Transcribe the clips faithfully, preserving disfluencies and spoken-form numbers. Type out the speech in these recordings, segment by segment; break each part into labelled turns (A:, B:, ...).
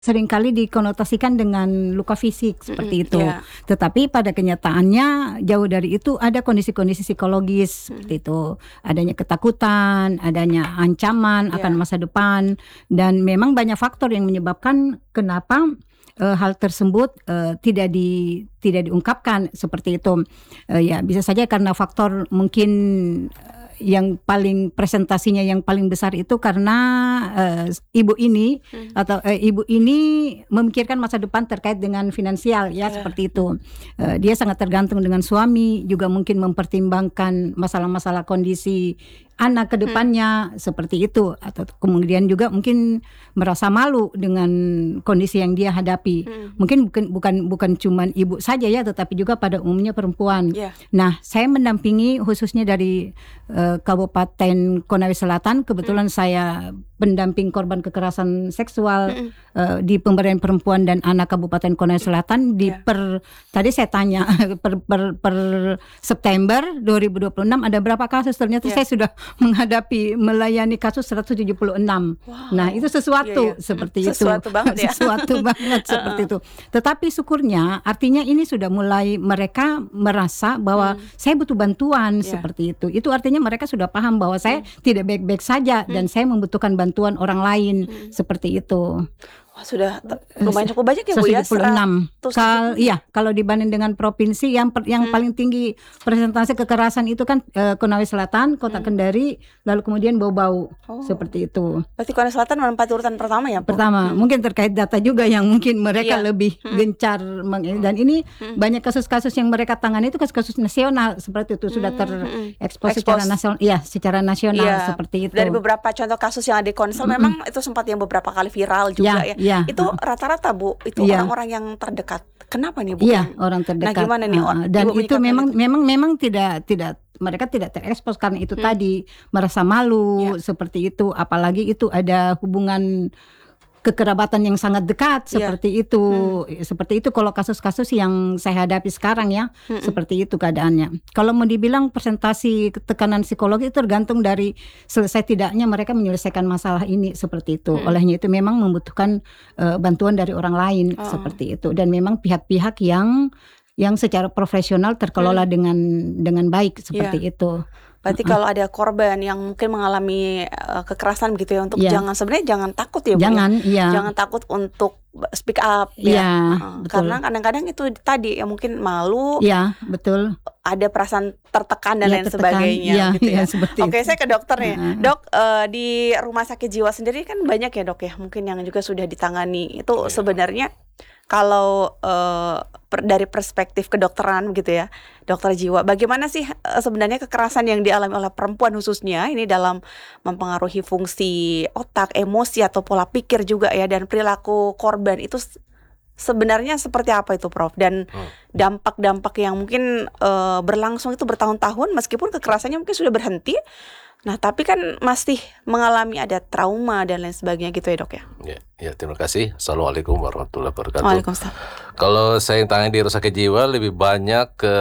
A: seringkali dikonotasikan dengan luka fisik seperti itu.
B: yeah.
A: Tetapi pada kenyataannya jauh dari itu, ada kondisi-kondisi psikologis seperti itu. Adanya ketakutan, adanya ancaman akan
B: Yeah.
A: masa depan, dan memang banyak faktor yang menyebabkan kenapa uh, hal tersebut uh, tidak di tidak diungkapkan seperti itu. Uh, ya bisa saja karena faktor mungkin uh, yang paling presentasinya yang paling besar itu karena uh, ibu ini hmm. atau uh, ibu ini memikirkan masa depan terkait dengan finansial ya, yeah. seperti itu. Uh, dia sangat tergantung dengan suami, juga mungkin mempertimbangkan masalah-masalah kondisi anak ke depannya hmm. seperti itu, atau kemudian juga mungkin merasa malu dengan kondisi yang dia hadapi. Hmm. Mungkin bukan bukan bukan cuman ibu saja ya, tetapi juga pada umumnya perempuan.
B: Yeah.
A: Nah, saya mendampingi khususnya dari uh, Kabupaten Konawe Selatan. Kebetulan hmm. saya pendamping korban kekerasan seksual hmm. uh, di pemberdayaan perempuan dan anak Kabupaten Konawe Selatan di yeah. per tadi saya tanya per, per, per September dua ribu dua puluh enam ada berapa kasus, ternyata yeah. saya sudah menghadapi melayani kasus seratus tujuh puluh enam. Wow. Nah, itu sesuatu yeah, yeah. seperti
B: sesuatu
A: itu.
B: Banget ya.
A: Sesuatu banget seperti itu. Tetapi syukurnya artinya ini sudah mulai mereka merasa bahwa hmm. saya butuh bantuan yeah. seperti itu. Itu artinya mereka sudah paham bahwa saya hmm. tidak baik-baik saja hmm. dan saya membutuhkan bantuan orang lain hmm. seperti itu.
B: Wah, sudah lumayan cukup banyak ya Bu ya.
A: seratus tujuh puluh enam. Kal iya, kalau dibanding dengan provinsi yang per, yang hmm. paling tinggi presentasi kekerasan itu kan eh, Konawe Selatan, Kota hmm. Kendari, lalu kemudian Bau-Bau. Oh. Seperti itu.
B: Berarti Konawe Selatan menempati urutan pertama ya, Bu?
A: Pertama, hmm. mungkin terkait data juga yang mungkin mereka yeah. lebih hmm. gencar meng- dan ini hmm. banyak kasus-kasus yang mereka tangani itu kasus-kasus nasional seperti itu, sudah terekspos hmm. secara nasional. Iya, secara nasional yeah. seperti itu.
B: Dari beberapa contoh kasus yang ada di Konsel hmm. memang itu sempat yang beberapa kali viral juga yeah. ya.
A: Ya,
B: itu rata-rata Bu, itu ya. orang-orang yang terdekat. Kenapa nih Bu?
A: Iya, orang terdekat.
B: Nah, gimana nih?
A: Uh, dan itu memang itu? memang memang tidak tidak mereka tidak terekspos karena itu hmm. tadi merasa malu ya. Seperti itu, apalagi itu ada hubungan kekerabatan yang sangat dekat
B: yeah.
A: seperti itu. Hmm. Seperti itu kalau kasus-kasus yang saya hadapi sekarang ya, hmm. seperti itu keadaannya. Kalau mau dibilang presentasi tekanan psikologi itu tergantung dari selesai tidaknya mereka menyelesaikan masalah ini seperti itu. Hmm. Olehnya itu memang membutuhkan uh, bantuan dari orang lain oh. seperti itu, dan memang pihak-pihak yang yang secara profesional terkelola hmm. dengan dengan baik seperti yeah. itu.
B: Berarti uh-uh. kalau ada korban yang mungkin mengalami uh, kekerasan begitu ya, untuk yeah. jangan sebenarnya jangan takut ya Bu.
A: Jangan, iya.
B: Jangan takut untuk speak up
A: ya.
B: ya. Uh, karena kadang-kadang itu tadi ya mungkin malu.
A: Iya, betul.
B: Ada perasaan tertekan dan
A: ya,
B: lain
A: tertekan.
B: sebagainya
A: ya,
B: gitu ya.
A: ya
B: Oke,
A: itu.
B: saya ke dokter nih.
A: Uh-huh.
B: Dok, uh, di rumah sakit jiwa sendiri kan banyak ya Dok ya, mungkin yang juga sudah ditangani. Itu sebenarnya kalau uh, per, dari perspektif kedokteran gitu ya, dokter jiwa, bagaimana sih uh, sebenarnya kekerasan yang dialami oleh perempuan khususnya ini dalam mempengaruhi fungsi otak, emosi atau pola pikir juga ya, dan perilaku korban itu sebenarnya seperti apa itu Prof? Dan hmm. dampak-dampak yang mungkin uh, berlangsung itu bertahun-tahun meskipun kekerasannya mungkin sudah berhenti. Nah, tapi kan masih mengalami ada trauma dan lain sebagainya gitu ya Dok ya.
C: Ya, ya terima kasih. Assalamualaikum warahmatullahi wabarakatuh.
B: Waalaikumsalam.
C: Kalau saya yang tangani di rumah sakit jiwa lebih banyak ke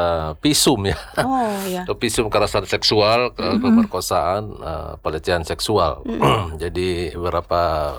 C: pisum ya.
B: Oh iya.
C: Ke pisum kekerasan seksual, ke mm-hmm. pemerkosaan, uh, pelecehan seksual. Mm-hmm. Jadi beberapa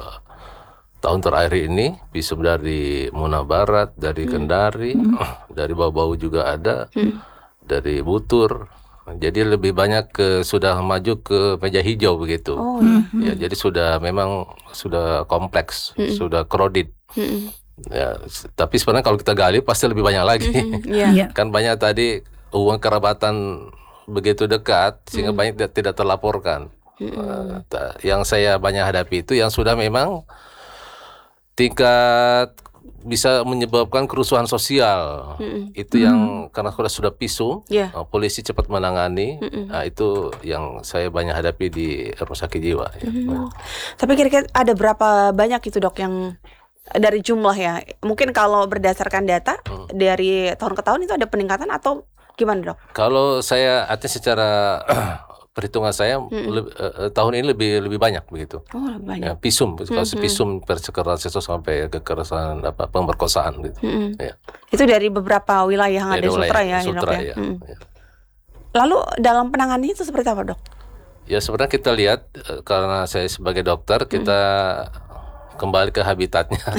C: tahun terakhir ini pisum dari Muna Barat, dari mm-hmm. Kendari, mm-hmm. dari Bau-Bau juga ada, mm-hmm. dari Butur. Jadi lebih banyak ke sudah maju ke meja hijau begitu.
B: Oh, iya.
C: Ya, jadi sudah memang sudah kompleks, mm-hmm. sudah crowded. Mm-hmm. Ya, tapi sebenarnya kalau kita gali pasti lebih banyak lagi.
B: Mm-hmm. Yeah.
C: Kan banyak tadi hubungan kerabatan begitu dekat sehingga mm-hmm. banyak tidak, tidak terlaporkan. Mm-hmm. Uh, yang saya banyak hadapi itu yang sudah memang tingkat bisa menyebabkan kerusuhan sosial. Mm-mm. Itu yang mm. karena sudah sudah pisum, yeah. uh, polisi cepat menangani. Nah, itu yang saya banyak hadapi di rumah sakit jiwa. Ya.
B: Mm. Tapi kira-kira ada berapa banyak itu Dok yang dari jumlah ya? Mungkin kalau berdasarkan data mm. dari tahun ke tahun itu ada peningkatan atau gimana Dok?
C: Kalau saya artinya secara perhitungan saya lebih, uh, tahun ini lebih lebih banyak begitu.
B: Oh, lebih banyak.
C: Ya, pisum, kasus mm-hmm. pisum, persekerasan seksual sampai kekerasan apa pemerkosaan gitu. Mm-hmm. Ya.
B: Itu dari beberapa wilayah yang ya, ada Sutra ya,
C: Sutra,
B: ya.
C: ya.
B: Mm. Ya. Lalu dalam penanganan itu seperti apa Dok?
C: Ya sebenarnya kita lihat karena saya sebagai dokter kita mm. kembali ke habitatnya.